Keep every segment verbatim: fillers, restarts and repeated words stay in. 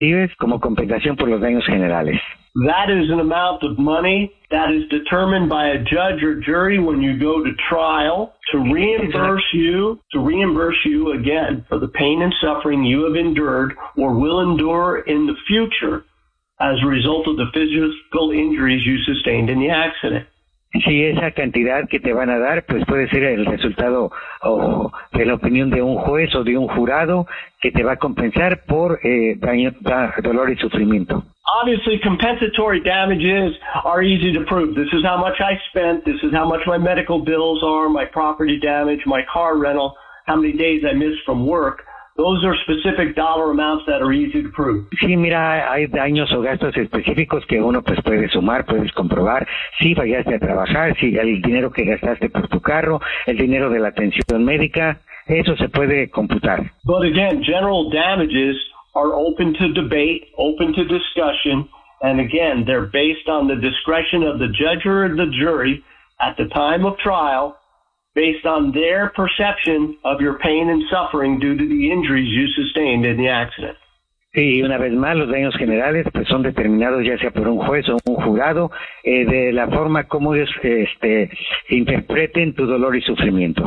como compensación por los daños generales. That is an amount of money that is determined by a judge or jury when you go to trial to reimburse you, to reimburse you again for the pain and suffering you have endured or will endure in the future as a result of the physical injuries you sustained in the accident. Sí, esa cantidad que te van a dar, pues puede ser el resultado o de la opinión de un juez o de un jurado que te va a compensar por eh, daño, da, dolor y sufrimiento. Obviously, compensatory damages are easy to prove. This is how much I spent. This is how much my medical bills are, my property damage, my car rental, how many days I missed from work. Those are specific dollar amounts that are easy to prove. Sí, mira, hay daños o gastos específicos que uno pues puede sumar, puedes comprobar si fallaste a trabajar, si el dinero que gastaste por tu carro, el dinero de la atención médica, eso se puede computar. But again, general damages are open to debate, open to discussion, and again, they're based on the discretion of the judge or the jury at the time of trial, based on their perception of your pain and suffering due to the injuries you sustained in the accident. Sí, una vez más, los daños generales pues son determinados ya sea por un juez o un jurado eh, de la forma como ellos este, interpreten tu dolor y sufrimiento.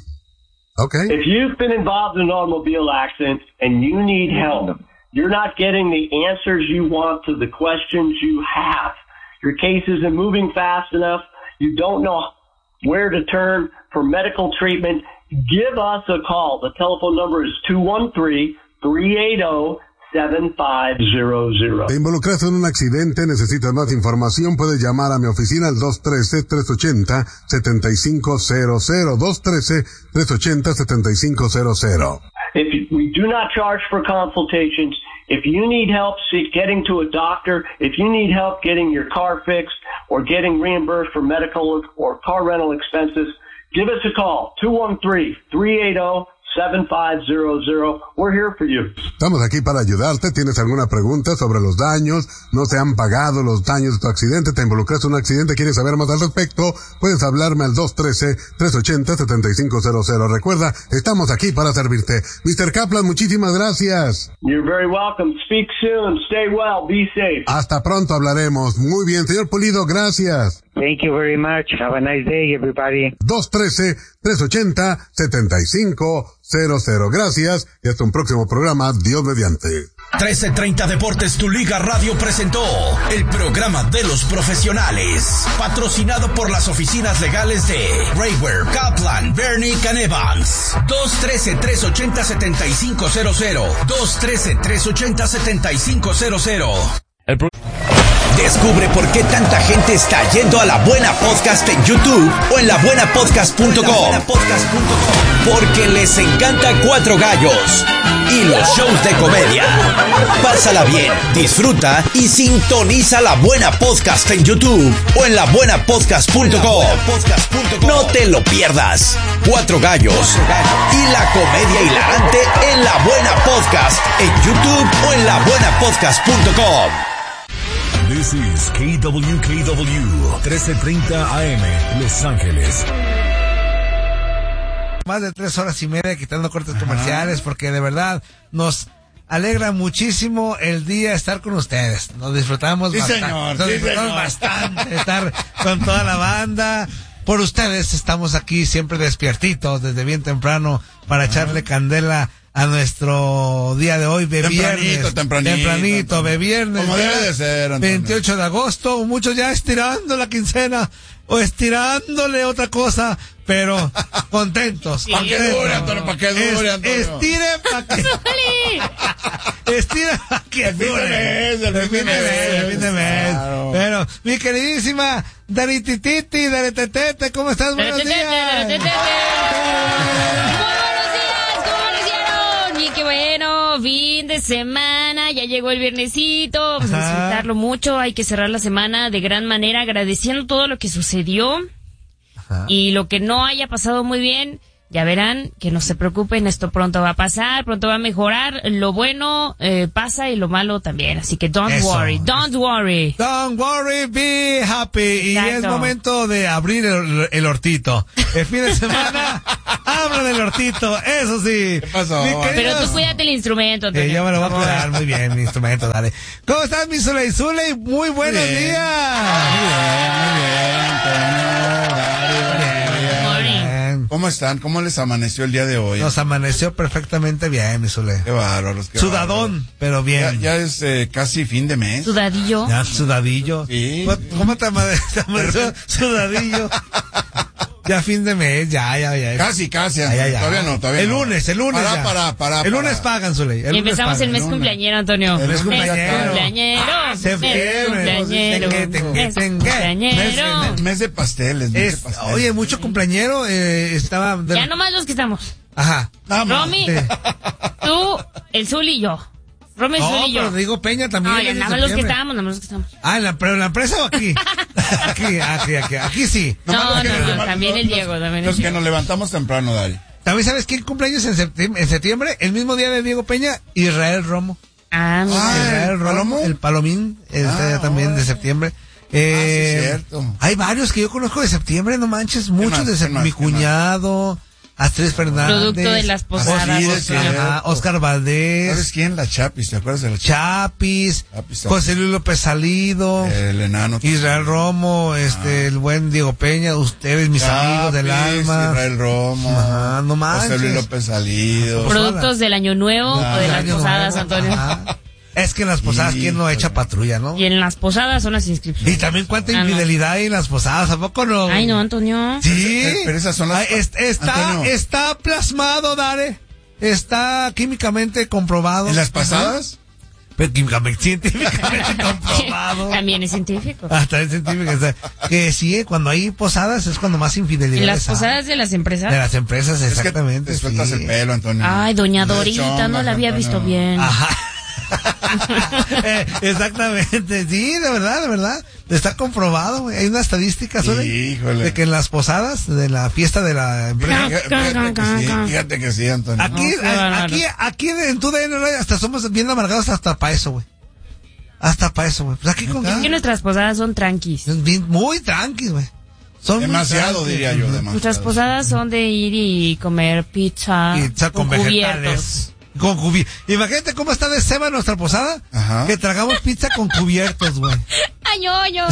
Okay. If you've been involved in an automobile accident and you need help, you're not getting the answers you want to the questions you have. Your case isn't moving fast enough. You don't know where to turn for medical treatment. Give us a call. The telephone number is two one three, three eight zero, seven five zero zero. ¿Te involucraste en un accidente? ¿Necesitas más información? Puedes llamar a mi oficina al dos uno tres, tres ocho cero, siete cinco cero cero. dos uno tres, tres ocho cero, siete cinco cero cero. If you, we do not charge for consultations. If you need help see, getting to a doctor, if you need help getting your car fixed or getting reimbursed for medical or car rental expenses, give us a call, two one three, three eight zero, seven five zero zero. We're here for you. Estamos aquí para ayudarte. ¿Tienes alguna pregunta sobre los daños? ¿No te han pagado los daños de tu accidente? ¿Te involucraste en un accidente? ¿Quieres saber más al respecto? Puedes hablarme al dos uno tres, tres ocho cero, siete cinco cero cero. Recuerda, estamos aquí para servirte. mister Kaplan, muchísimas gracias. You're very welcome. Speak soon. Stay well. Be safe. Hasta pronto hablaremos. Muy bien, señor Pulido, gracias. Thank you very much. Have a nice day, everybody. dos uno tres, tres ocho cero, siete cinco cero cero. Gracias y hasta un próximo programa, Dios mediante. trece treinta Deportes, tu liga radio presentó el programa de los profesionales, patrocinado por las oficinas legales de Raywer, Kaplan, Bernick and Evans. dos uno tres, tres ocho cero, siete cinco cero cero. dos uno tres, tres ocho cero, siete cinco cero cero. El pro- Descubre por qué tanta gente está yendo a La Buena Podcast en YouTube o en la buena podcast punto com. Porque les encanta Cuatro Gallos y los shows de comedia. Pásala bien, disfruta y sintoniza La Buena Podcast en YouTube o en la buena podcast punto com. No te lo pierdas. Cuatro Gallos y la comedia hilarante en La Buena Podcast en YouTube o en la buena podcast punto com. This is K W K W trece treinta A M Los Ángeles. Más de tres horas y media quitando cortes comerciales, porque de verdad nos alegra muchísimo el día estar con ustedes. Nos disfrutamos sí, bastante. Señor, nos sí, disfrutamos señor. bastante estar con toda la banda. Por ustedes estamos aquí siempre despiertitos desde bien temprano para echarle candela a nuestro día de hoy, de Tempranito, viernes. tempranito. Tempranito, de viernes. Como debe de ser, Antonio. veintiocho de agosto, muchos ya estirando la quincena o estirándole otra cosa, pero contentos. ¿Para qué dure, Antonio? ¿Para qué dure, Antonio? Estire para que... Estire para que El fin de dure. mes, el fin de mes. El fin de mes. Claro. Pero, mi queridísima Dari Tititi, Dari Tetete, ¿cómo estás? Buenos días. Muy buenos días, ¿cómo amanecieron? Y qué bueno, fin de semana, ya llegó el viernesito, vamos a Ajá. disfrutarlo mucho, hay que cerrar la semana de gran manera, agradeciendo todo lo que sucedió. Ajá. Y lo que no haya pasado muy bien, Ya verán que no se preocupen, esto pronto va a pasar, pronto va a mejorar. Lo bueno eh, pasa y lo malo también. Así que don't Eso. worry, don't worry. Don't worry, be happy. Exacto. Y es momento de abrir el, el hortito. El fin de semana, abra del hortito, eso sí. ¿Qué pasó? Mi Pero queridos- tú cuídate el instrumento, Eh, Antonio. yo me lo voy a cuidar muy bien, mi instrumento, dale. ¿Cómo estás, mi Zuley? Zuley, muy buenos Muy bien. días. Muy bien, Antonio, Dario, Good morning. Bien. ¿Cómo están? ¿Cómo les amaneció el día de hoy? Nos amaneció perfectamente bien, mi Zuley. Qué bárbaros. qué Sudadón, pero bárbaros. Ya, bien. ya es eh, casi fin de mes. Sudadillo. Ya, sudadillo. Sí. ¿Cómo te amane- te amaneció sudadillo? Ya fin de mes, ya, ya, ya. Casi, casi. Ya, ya, ya. Todavía no, todavía el no. lunes, el lunes. Para, ya. para, para. El lunes para. pagan, Zuley. El Y lunes empezamos pagan. el mes lunes. cumpleañero, Antonio. El mes cumpleañero. cumpleañero. Ah, septiembre. cumpleañero. Tengue, tengue, Mes tengue. cumpleañero. Mes- Mes de pasteles, mes Es- de pasteles. oye, mucho cumpleañero, eh, estaba... de- Ya nomás los que estamos. Ajá. Nada más. Romy, Sí. tú, el Zul y yo. Romy, el No, Zul y pero yo. digo Peña también. No, es ya de nada más los que septiembre. estábamos, nada más los que estamos. Ah, ¿en la, pero en la empresa o aquí? aquí, aquí, aquí, aquí sí. No, Nomás los que no, nos no, levantan- también el los- Diego, también el Los que Diego. nos levantamos temprano, Dari. ¿También sabes quién cumpleaños en septiembre? En septiembre, el mismo día de Diego Peña, Israel Romo. Ah, mira. Ah, Israel ¿el Romo, Palomo? el Palomín, está Ah, ya también de órale. septiembre. Eh, Ah, sí, cierto. Hay varios que yo conozco de septiembre, no manches, muchos más? de ¿Qué septiembre. más? Mi ¿Qué más? cuñado, Astrid Fernández. Producto de las posadas, Ah, sí, Oscar. es cierto. Ajá, Oscar ¿Sabes Valdés, quién? La Chapis, ¿te acuerdas de la Chapis? Chapis, Chapis, Chapis. José Luis López Salido, El enano. Israel Romo, este, el buen Diego Peña, ustedes, mis amigos del Chapis, alma. Israel Romo. Ajá, no manches. José Luis López Salido. Productos del año nuevo Ah, o de las Año posadas, nuevo, Antonio. ajá. Es que en las posadas, ¿quién no echa patrulla, no? Y en las posadas son las inscripciones. Y también cuánta Ah, no. infidelidad hay en las posadas, ¿a poco no? Ay, no, Antonio. Sí. Pero- pero esas son las- Ay, es- está, Antonio. está plasmado, Dare. Está químicamente comprobado. ¿En las pasadas? Pero químicamente, científicamente comprobado. También es científico. Hasta el científico. O sea, que sí, eh, cuando hay posadas es cuando más infidelidad En las posadas de las empresas. de las empresas, Es que exactamente. te sueltas sí. el pelo, Antonio. Ay, doña No le Dorita, no chongas, la había visto Antonio. bien. Ajá. Eh, exactamente, sí, de verdad, de verdad. Está comprobado, güey. Hay una estadística sobre Híjole. de que en las posadas de la fiesta de la empresa. Fíjate fíjate que sí, fíjate que sí, Antonio. Aquí, No, qué bárbaro. aquí, aquí en tu D N R hasta somos bien amargados hasta para eso, güey. Hasta para eso, güey. Pues aquí con Es que nuestras posadas son tranquis. bien, muy tranquis, güey. Son muy Demasiado, tranquis. diría yo, Ujú. demasiado. Nuestras posadas son de ir y comer pizza, Pizza con, vegetales. Con cubiertos. Imagínate cómo está de ceba nuestra posada. Ajá. Que tragamos pizza con cubiertos, güey. ¡Ay, ñoño!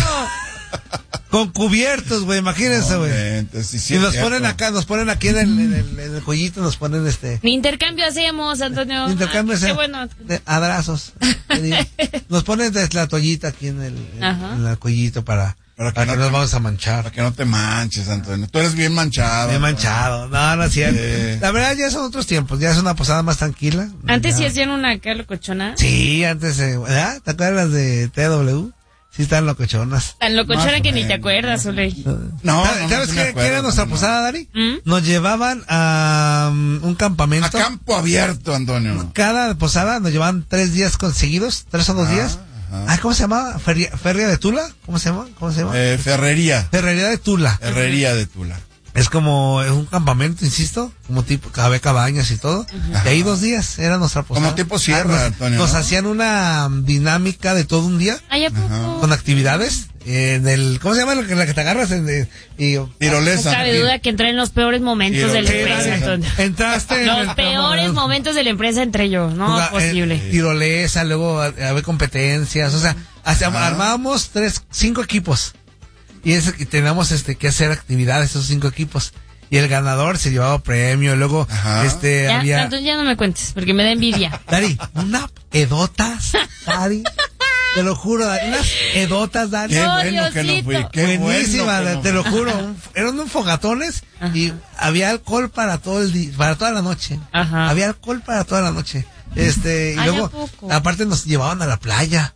Con cubiertos, güey. Imagínense, güey. Entonces, sí, sí Y es nos cierto. ponen acá, nos ponen aquí en el, en el, en el cuellito, nos ponen este. Ni intercambio hacemos, Antonio. Intercambio Ah, ese- Qué bueno. de abrazos. te digo. Nos ponen de la toallita aquí en el, en, Ajá. en el cuellito para, Para para que que, no nos te- vamos a Para manchar. que no te manches, Antonio. Tú eres bien manchado. Bien Antonio. manchado. No, no es cierto. Sí. La verdad ya son otros tiempos, ya es una posada más tranquila. Antes sí Ya. hacían una acá locochona. Sí, antes, eh, ¿verdad? ¿Te acuerdas de T W? Sí, están locochonas. Tan locochona Más o que ni te menos. acuerdas, Uley. No, ¿Sabes no, no, ¿sabes sí qué, me qué acuerdo, era nuestra no. posada, Dari? ¿Mm? Nos llevaban a um, un A campamento. campo abierto, Antonio. Cada posada nos llevaban tres días conseguidos, tres o dos Ah, días. ajá. Ah, ¿cómo se llama? Feria, Feria de Tula, ¿cómo se llama? ¿Cómo se llama? Eh, ferrería. Ferrería de Tula. Herrería de Tula. Es como es un campamento, insisto, como tipo cabe cabañas y todo. Y ahí dos días era nuestra posada. Como tipo sierra, nos, Antonio, Nos ¿no? hacían una um, dinámica de todo un día Ay, ¿a poco? con actividades en el ¿cómo se llama lo que la que te agarras en el- y No Tirolesa. cabe duda que entré en los peores momentos de la Tirolesa. empresa, Antonio. entraste en Los el peores momentos de la empresa entre yo. No, Juga- posible. eh, tirolesa, luego a- había competencias, o sea, hacíamos- Ajá. armábamos tres, cinco equipos y, ese, y teníamos este que hacer actividades esos cinco equipos y el ganador se llevaba premio, luego Ajá. este Ya, había entonces ya no me cuentes, porque me da envidia. Dari, una edotas, Dari, te lo juro, Dari, unas edotas, Dari. Qué No, bueno que no fui. Diosito. Qué Buenísima, bueno que no te lo fui. juro, un- eran unos fogatones y había alcohol para todo el día, para toda la noche. Ajá. Había alcohol para toda la noche. Este, y Ay, ¿a luego, poco? aparte nos llevaban a la playa.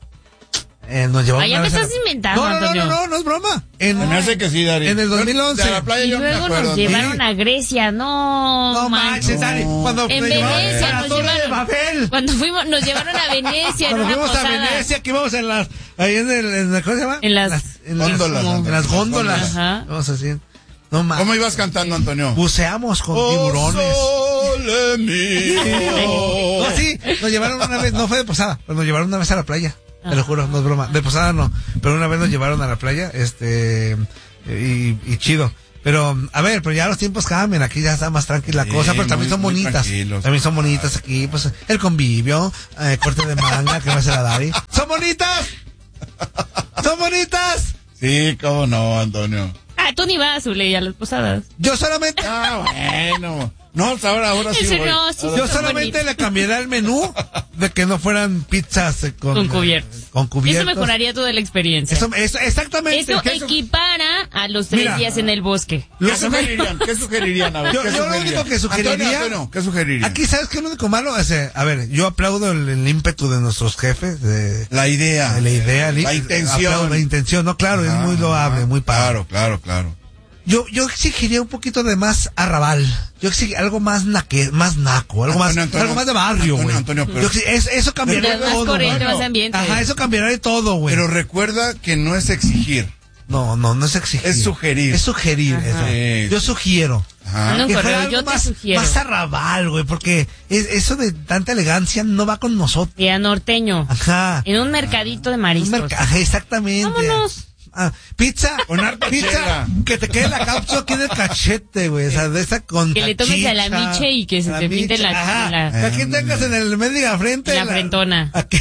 Eh, nos llevaban Ay, ya una me vez a la- estás inventando, No, no, no, Antonio. no, no, no es broma. En, Se me hace que sí, Dari. En el dos mil once. De la playa Y yo me luego acuerdo. nos Antonio. llevaron a Grecia, no. no manches. manches, Dari, cuando En nos llevaban Venecia a la nos Torre de llevaron. Babel. Cuando fuimos, nos llevaron a Venecia en Cuando una fuimos posada. a Venecia, que íbamos en las, ahí en el, en la- ¿cómo se llama? En las en góndolas, como- Antonio, en las góndolas. Ajá. Vamos así. No mames. ¿Cómo ibas cantando, Antonio? Buceamos con oh, tiburones. Sole mío. No, sí, nos llevaron una vez, no fue de posada, pero nos llevaron una vez a la playa. Te lo juro, no es broma. De posada no, pero una vez nos llevaron a la playa, este, y, y chido. Pero, a ver, pero ya los tiempos cambian, aquí ya está más tranquila la Sí, cosa, pero también muy- son muy bonitas. tranquilos. También son bonitas aquí, pues, el convivio, eh, corte de manga, que va a ser la Dari. ¡Son bonitas! ¡Son bonitas! Sí, cómo no, Antonio. Ah, tú ni vas, Zule, a las posadas. Yo solamente, Ah, bueno. No, ahora, ahora sí Ese voy. no, sí, yo son solamente bonitas. le cambiaría el menú de que no fueran pizzas eh, con, Con cubiertos. con cubiertos. Eso mejoraría toda la experiencia. Eso, eso- exactamente. Eso que eso- equipara a los tres Mira. días en el bosque. lo ¿Qué que- sugerirían? ¿Qué sugerirían? A ver, Yo- ¿qué yo lo sugerirían? único que sugeriría- Antonio, Antonio, ¿qué sugerirían? Aquí, ¿sabes qué es lo único malo? Es, eh, a ver, yo aplaudo el, el ímpetu de nuestros jefes, de, La idea. de la idea, La el- intención. aplaudo la intención, no, claro, es Ah, muy loable, muy padre. Claro, claro, claro. Yo, yo exigiría un poquito de más arrabal. Yo exigiría algo más naque, más naco, algo Antonio, más, Antonio, algo más de barrio, Antonio, güey. Antonio, pero- Yo exi- es- eso cambiaría Más todo, corriente, güey. más ambiente. Ajá, eso cambiaría todo, güey. Pero recuerda que no es exigir. No, no, no es exigir. Es sugerir. Es sugerir, Ajá. eso. Sí. Yo sugiero. Ajá. Manda un Que correo, fuera algo yo te más, sugiero. más arrabal, güey, porque es- eso de tanta elegancia no va con nosotros. Y a norteño. Ajá. En un mercadito de Un mariscos. merca- ajá, exactamente. Vámonos. Ah, pizza, Con harta pizza, chela. que te quede la cápsula aquí en el cachete, güey, o sea, de esa con Que le tomes a la cachicha, miche y que se la te pinte miche, la- ajá, la- que aquí tengas en el medio de la frente. La frentona. aquí-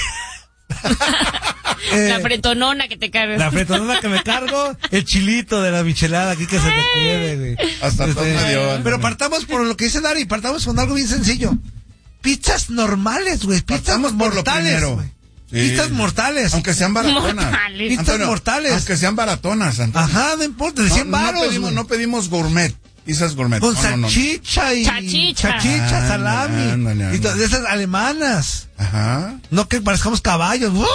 Eh, La fretonona que te cargas. La fretonona que me cargo, el chilito de la michelada aquí que se te quede, güey. Hasta todo me dio, Antonio. Pero partamos por lo que dice Dari, partamos con algo bien sencillo. Pizzas normales, güey, pizzas Partamos por lo mortales, primero. güey. Sí. Pizzas mortales. Aunque sean baratonas. Mortales. Pizzas Antonio, mortales. Aunque sean baratonas, Antonio. Ajá, no importa, de No, cien no varos, pedimos, güey. no pedimos gourmet. Pizzas gourmet. Con No, no, no, no. salchicha y Chachicha. chachicha, Ándale, salami ándale, y todas ándale. esas alemanas. Ajá. No que parezcamos caballos. ¡Uh!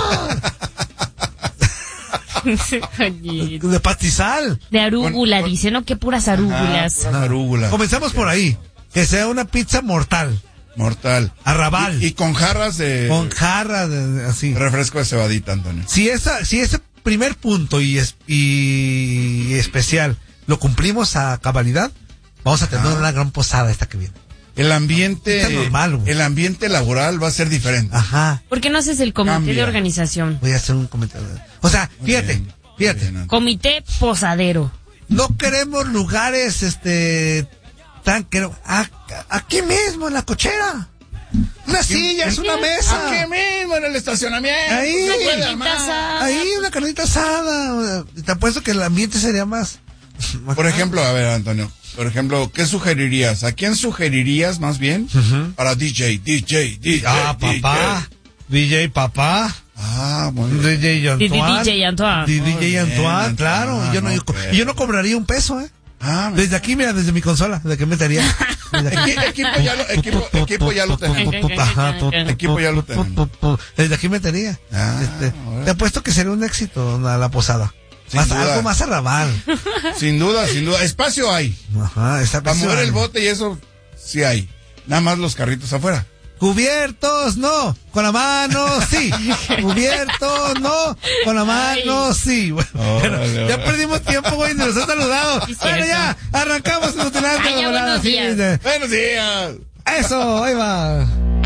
De pastizal. De arúgula, Con- con- dice, ¿no? Qué puras arúgulas. Puras arúgulas. Comenzamos por ahí. Que sea una pizza mortal. Mortal. Arrabal. Y, y con jarras de Con jarra de, de- así. refresco de cebadita, Antonio. Si esa, si ese primer punto y, es, y especial lo cumplimos a cabalidad, vamos a tener Ah. una gran posada esta que viene. El ambiente, Está normal, güey. el ambiente laboral va a ser diferente. Ajá. ¿Por qué no haces el comité Cambia. de organización? Voy a hacer un comentario. O sea, Muy fíjate, bien, fíjate. muy bien, Comité posadero. No queremos lugares, este, tan que a- aquí mismo en la cochera. Una silla, es una mesa. Aquí mismo en el estacionamiento. Ahí. Se puede Una armar. asada. Ahí una carnita asada. Te apuesto que el ambiente sería más. Por ejemplo, a ver, Antonio, por ejemplo, ¿qué sugerirías? ¿A quién sugerirías más bien para D J, D J, D J? Ah, D J? papá. D J papá. Ah, muy bien. D J D- Antoine. D J Antoine. D- Muy D J bien, Antoine, claro. Antoine, Yo no, yo, ok. y yo no cobraría un peso, ¿eh? Ah, Desde aquí, mira, desde mi consola, desde que metería. Desde aquí. Equi- equipo ya lo, equipo, equipo ya lo tenemos. Ajá, Equipo ya lo tenemos. Desde aquí metería. Ah, Este, bueno. te apuesto que sería un éxito la, la posada. Sin Más, duda. algo más arrabal. Sin duda, sin duda. Espacio hay. Ajá, está Para mover el bote. bote y eso sí hay. Nada más los carritos afuera. Cubiertos, no. Con la mano, sí. Cubiertos, no. Con la mano, sí. Bueno, Órale, pero ya órale. perdimos tiempo, güey, nos han saludado. Sí, Bueno, cierto. ya, arrancamos el mutilante. Ay, ya, de volada, buenos sí, días. de- Buenos días. Eso, ahí va.